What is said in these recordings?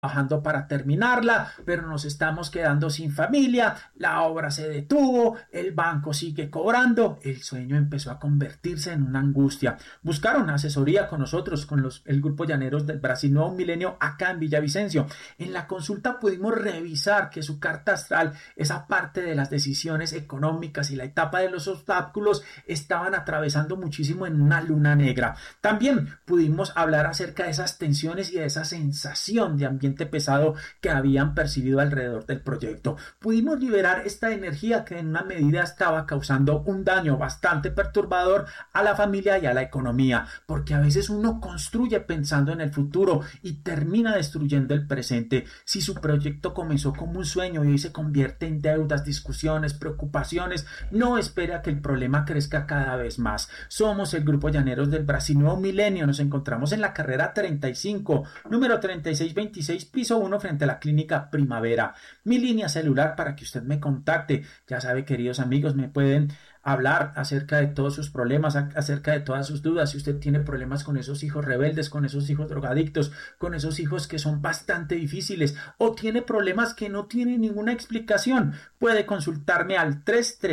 trabajando para terminarla, pero nos estamos quedando sin familia, la obra se detuvo, el banco sigue cobrando, el sueño empezó a convertirse en una angustia. Buscaron asesoría con nosotros, con el Grupo Llaneros del Brasil Nuevo Milenio acá en Villavicencio. En la consulta pudimos revisar que su carta astral, esa parte de las decisiones económicas y la etapa de los obstáculos, estaban atravesando muchísimo en una luna negra. También pudimos hablar acerca de esas tensiones y de esa sensación de ambiente pesado que habían percibido alrededor del proyecto. Pudimos liberar esta energía que en una medida estaba causando un daño bastante perturbador a la familia y a la economía, porque a veces uno construye pensando en el futuro y termina destruyendo el presente. Si su proyecto comenzó como un sueño y hoy se convierte en deudas, discusiones, preocupaciones, no espere a que el problema crezca cada vez más. Somos el Grupo Llaneros del Brasil Nuevo Milenio. Nos encontramos en la carrera 35, número 3626, piso 1, frente a la Clínica Primavera. Mi línea celular para que usted me contacte. Ya sabe, queridos amigos, me pueden hablar acerca de todos sus problemas, acerca de todas sus dudas. Si usted tiene problemas con esos hijos rebeldes, con esos hijos drogadictos, con esos hijos que son bastante difíciles, o tiene problemas que no tienen ninguna explicación, puede consultarme al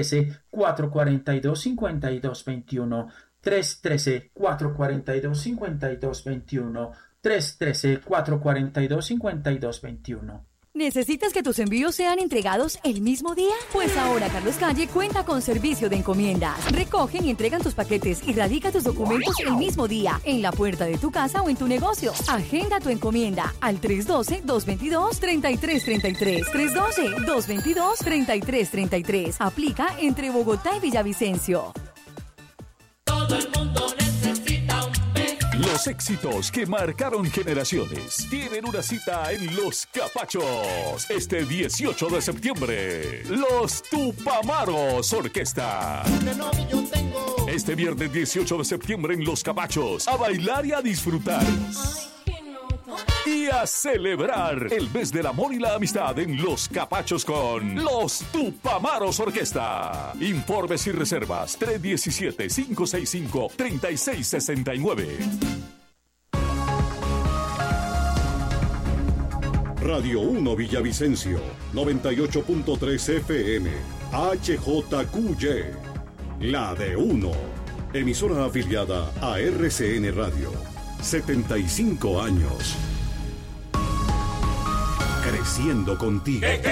313-442-5221, 313-442-5221, 313-442-5221. ¿Necesitas que tus envíos sean entregados el mismo día? Pues ahora Carlos Calle cuenta con servicio de encomiendas. Recogen y entregan tus paquetes y radica tus documentos el mismo día, en la puerta de tu casa o en tu negocio. Agenda tu encomienda al 312-222-3333. 312-222-3333. Aplica entre Bogotá y Villavicencio. Todo el mundo necesita un pez. Los éxitos que marcaron generaciones tienen una cita en Los Capachos este 18 de septiembre. Los Tupamaros Orquesta. Este viernes 18 de septiembre en Los Capachos. A bailar y a disfrutar. Y a celebrar el mes del amor y la amistad en Los Capachos con Los Tupamaros Orquesta. Informes y reservas 317-565-3669. Radio 1 Villavicencio, 98.3 FM, HJQY, la de 1. Emisora afiliada a RCN Radio. 75 años. Creciendo contigo.